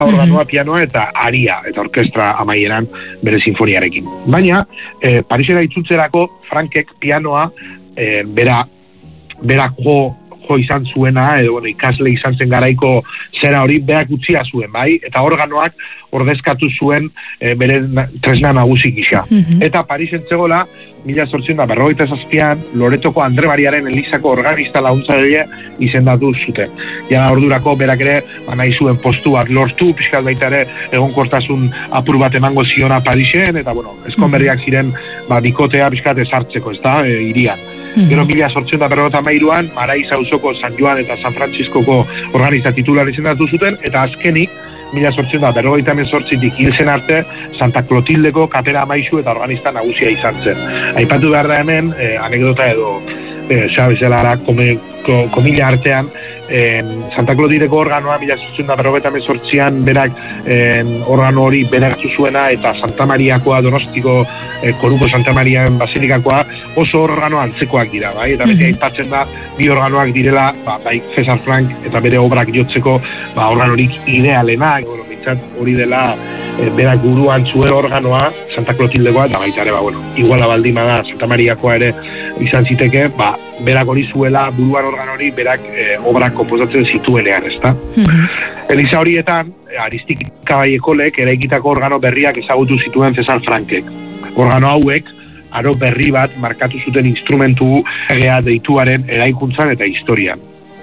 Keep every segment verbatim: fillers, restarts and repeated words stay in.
organoa, pianoa eta aria, eta orkestra amaieran bere sinfoniarekin. Baina, eh, Parisera itzultzerako Frankek pianoa eh, bera, berak jo, jo izan zuena, edo bueno, ikasle izan zen garaiko zera hori berak utzia zuen, bai? Eta organoak ordezkatu zuen e, bere tresna nagusi gisa. Mm-hmm. Eta Parisen zegoela, mila zortziehun eta berrogeita zazpian, Loretoko Andre Mariaren Elizako organista launtzaile izendatu zuten. Ja ordurako berak ere, ba, nahi zuen postu bat lortu, pixkat baita ere egonkortasun apur bat emango ziona Parisen, eta bueno, eskonberriak ziren ba, bikotea pixkat ezartzeko, ez da, e, irian. Mm-hmm. Gero mila zortziehun eta berrogeita hamairuan, Maraiz auzoko San Joan eta San Frantziskoko organista titular izendatu zuten, eta azkenik, mila zortziehun eta berrogeita hemezortzitik hil zen arte, Santa Clotildeko kapera amaizu eta organista nagusia izan zen. Aipatu behar da hemen, eh, anekdota edo, eh, sabezelara, kome, ko, komila artean, eh, Santa Clotildeko organoa, mila zortziehun eta berrogeita hemezortzian berak eh, organo hori berak zuena, eta Santa Mariakoa, Donostiko eh, Koruko Santa Marian Basilikakoa, oso organo antzekoak dira, bai? Eta beti aipatzen da, bi organoak direla, ba, bai Cesar Franck eta bere obrak jotzeko, ba, organorik idealenak, bueno, bintzat hori dela, e, berak guruan zuen organoa, Santa Clotildekoa, eta baita ere, ba, bueno, iguala baldima da, Santa Mariakoa ere izan ziteke, ba, berak hori zuela, buruan organo hori, berak e, obrak komposatzen zituenean, ezta? Mm-hmm. Eliza horietan, Aristik Kabaiekolek eraikitako organo berriak ezagutu zituen Cesar Frankek. Organo hauek, aro berri bat markatu zuten instrumentu egea deituaren eraikuntzan eta historian.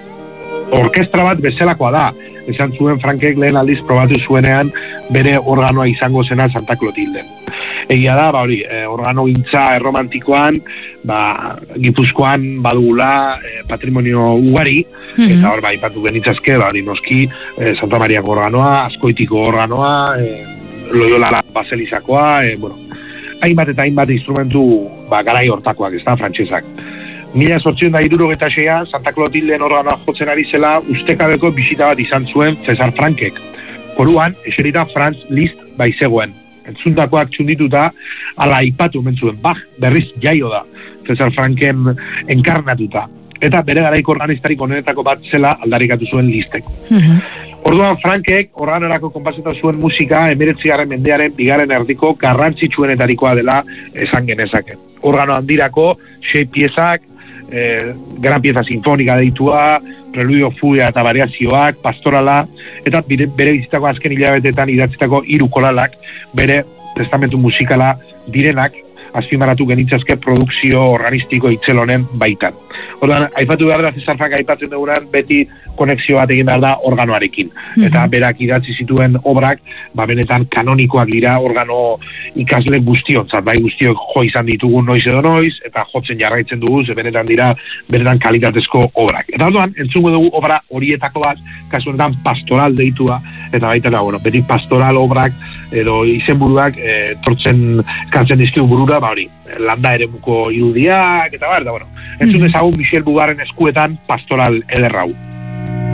Orkestra bat bezalakoa da, esan zuen Frankek lehen aldiz probatu zuenean bere organoa izango zena Santa Clotilde. Egia da, ba hori, eh, organo gintza erromantikoan, ba, Gipuzkoan badugula eh, patrimonio ugari, mm-hmm. eta hor, ba, ipatu genitzazke, ba, hori noski, eh, Santa Mariako organoa, Azkoitiko organoa, eh, Loyola Baselizakoa, eh, bueno, hainbat eta hainbat instrumentu ba, garai hortakoak, ez da, frantsesak. Mila zortziehun eta hirurogeita seian, Santa Clotilden organoa jotzen ari zela, ustekabeko bisita bat izan zuen Cesar Frankek. Koruan, eserita Franz Liszt baizegoen. Entzundakoak txundituta, ala aipatu mentzuen, bah, berriz jaio da, Cesar Franken enkarnatuta. Eta bere garaiko organistarik onenetako bat zela aldarikatu zuen Lisztek. Mm-hmm. Orduan Frankek organorako konpasatu zuen musika hemeretzigarren mendearen bigarren erdiko garrantzitsuenetarikoa dela esan genezake. Organo handirako, sei piezak, eh, gran pieza sinfonika deitua, preludio, fuga eta variazioak, pastorala, eta bere, bere bizitako azken hilabetetan idatzitako hiru koralak bere testamentu musikala direnak, azpimarratu genitzazke produkzio organistiko itzelonen baitan. Orduan, aipatu behar da Cesar Frank aipatzen dugunan, beti konexio bat egin behar da organoarekin. Mm-hmm. Eta berak idatzi zituen obrak, ba benetan kanonikoak dira organo ikasle guztiontzat, bai guztiok jo izan ditugu noiz edo noiz, eta jotzen jarraitzen dugu, ze benetan dira, benetan kalitatezko obrak. Eta orduan, entzungo dugu obra horietako bat, kasu honetan pastoral deitua, eta baita da, bueno, beti pastoral obrak, edo izenburuak, e, tortzen kantzen dizkigu burura, ba hori, landa eremuko irudiak, eta bar, da, bueno, entzun dezagun Michel Bugarren eskuetan pastoral ederrau.